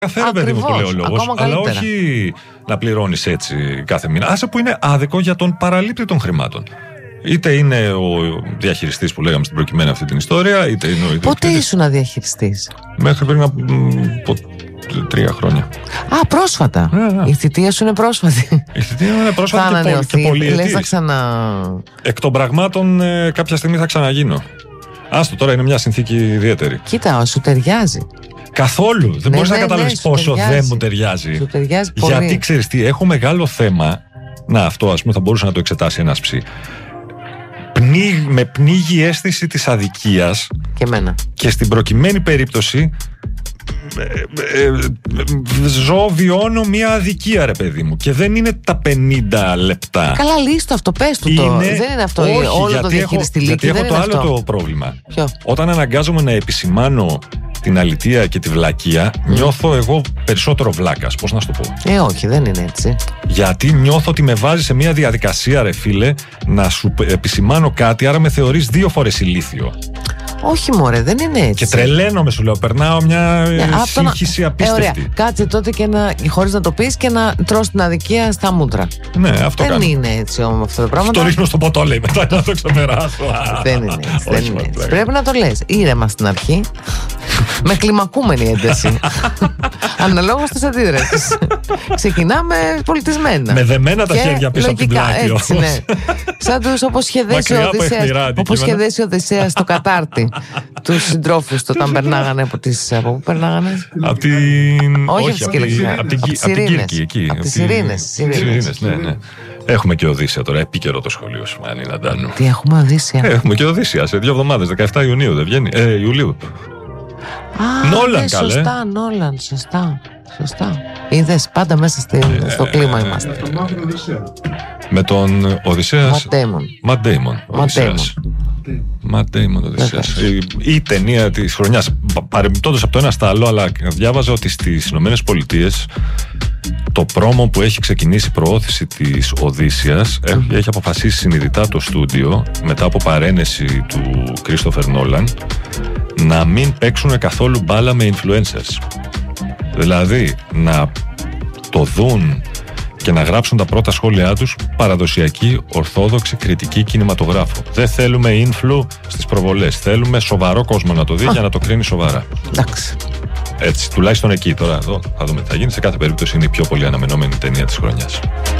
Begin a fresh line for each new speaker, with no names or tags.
Καθένα παιδί μου που λέει ο λόγος, αλλά όχι να πληρώνεις έτσι κάθε μήνα. Άσε που είναι άδικο για τον παραλήπτη των χρημάτων. Είτε είναι ο διαχειριστής που λέγαμε στην προκειμένη αυτή την ιστορία, είτε είναι ο
Πότε ήσουν διαχειριστής?
Μέχρι πριν από 3 χρόνια.
Α, πρόσφατα. Η θητεία σου είναι πρόσφατη.
Η θητεία είναι πρόσφατη και πολυετής.
Λες να ξανα...
Εκ των πραγμάτων κάποια στιγμή θα ξαναγίνω. Άστο, τώρα είναι μια συνθήκη ιδιαίτερη.
Κοίτα, σου ταιριάζει.
Καθόλου. Δεν μπορείς να καταλάβεις πόσο δεν μου ταιριάζει.
Σου ταιριάζει πολύ.
Γιατί ξέρεις τι, έχω μεγάλο θέμα. Να, αυτό ας πούμε θα μπορούσε να το εξετάσει ένας ψι. Με πνίγει η αίσθηση της αδικίας.
Και εμένα.
Και στην προκειμένη περίπτωση βιώνω μια αδικία, ρε παιδί μου. Και δεν είναι τα 50 λεπτά.
Καλά, λύστο αυτό, πες του το. Δεν είναι αυτό.
Όχι,
όλο το διαχειριστηλίκι.
Γιατί έχω το άλλο το πρόβλημα.
Ποιο?
Όταν αναγκάζομαι να επισημάνω την αλητεία και τη βλακεία, νιώθω εγώ περισσότερο βλάκας. Πώς να σου το πω?
Όχι, δεν είναι έτσι.
Γιατί νιώθω ότι με βάζει σε μια διαδικασία, ρε φίλε, να σου επισημάνω κάτι, άρα με θεωρείς 2 φορές ηλίθιο.
Όχι μωρέ, δεν είναι έτσι.
Και τρελαίνομαι, σου λέω, περνάω μια σύγχυση απίστευτη.
Ωραία, κάτσε τότε και χωρίς να το πεις και να τρως την αδικία στα μούτρα.
Ναι, αυτό
δεν
κάνω.
Είναι έτσι όμως αυτό το πράγμα.
Το ρίχνω στο ποτό, λέει, μετά να το ξεπεράσω.
Δεν είναι έτσι, δεν είναι έτσι. Πρέπει να το λες ήρεμα στην αρχή, με κλιμακούμενη ένταση. Αναλόγως της αντίδρασης. Ξεκινάμε πολιτισμένα.
Με δεμένα τα χέρια πίσω από την πλάτη.
Έτσι, ναι. Σαν τους όπως σχεδέσει ο Οδυσσέας στο κατάρτι. Τους συντρόφους του όταν περνάγανε από τις. Από πού περνάγανε?
Από την.
Όχι από
την Κύρκη, εκεί.
Από τις Ειρήνες.
Ναι. Έχουμε και Οδύσσια τώρα, επίκαιρο το σχολείο σου, Μανίνα Ντάνου.
Τι έχουμε Οδύσσια?
Έχουμε και Οδύσσια σε 2 εβδομάδες, 17 Ιουνίου δεν βγαίνει? Ιουλίου.
Νόλαν, καλέ. Σωστά, Νόλαν, σωστά. Είδες, πάντα μέσα στο κλίμα είμαστε.
Με τον Οδυσσέα.
Ματ Ντέιμον.
Οδυσσέας. Η ταινία της χρονιάς. Παρεμπιπτόντως από το ένα στα άλλο, αλλά διάβαζα ότι στις Ηνωμένες Πολιτείες το πρόμο που έχει ξεκινήσει η προώθηση της Οδύσσιας έχει αποφασίσει συνειδητά το στούντιο, μετά από παρένεση του Κρίστοφερ Νόλαν, να μην παίξουν καθόλου μπάλα με influencers. Δηλαδή να το δουν και να γράψουν τα πρώτα σχόλιά τους παραδοσιακή, ορθόδοξη, κριτική κινηματογράφο. Δεν θέλουμε influ στις προβολές. Θέλουμε σοβαρό κόσμο να το δει για να το κρίνει σοβαρά.
Εντάξει.
Έτσι, τουλάχιστον εκεί. Τώρα εδώ θα δούμε τι θα γίνει. Σε κάθε περίπτωση είναι η πιο πολύ αναμενόμενη ταινία της χρονιάς.